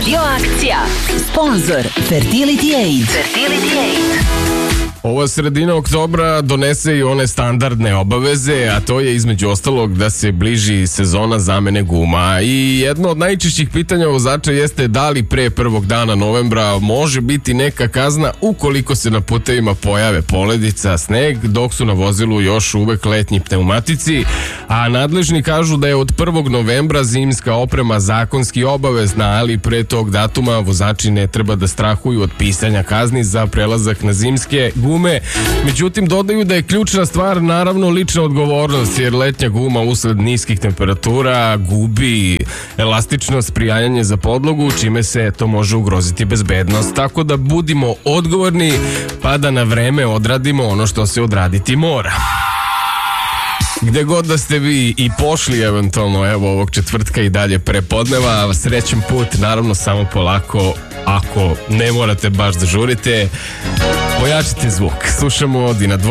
Radio akcija. Sponzor Fertility Aid. Ova sredina oktobra donese i one standardne obaveze, a to je između ostalog da se bliži sezona zamene guma. I jedno od najčešćih pitanja vozača jeste da li pre prvog dana novembra može biti neka kazna ukoliko se na putevima pojave poledica, sneg, dok su na vozilu još uvek letnji pneumatici, a nadležni kažu da je od 1. novembra zimska oprema zakonski obavezna, ali pre tog datuma vozači ne treba da strahuju od pisanja kazni za prelazak na zimske gume. Međutim, dodaju da je ključna stvar naravno lična odgovornost, jer letnja guma usled niskih temperatura gubi elastičnost, prijanjanje za podlogu, čime se to može ugroziti bezbednost. Tako da budimo odgovorni pa da na vreme odradimo ono što se odraditi mora. Gde god da ste vi i pošli eventualno evo ovog četvrtka i dalje prepodneva, srećan put, naravno samo polako, ako ne morate baš da žurite, pojačite zvuk. Slušamo Dina